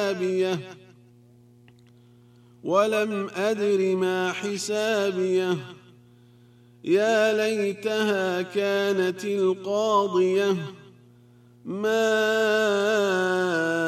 ولم أدر ما حسابيه يا ليتها كانت القاضية ما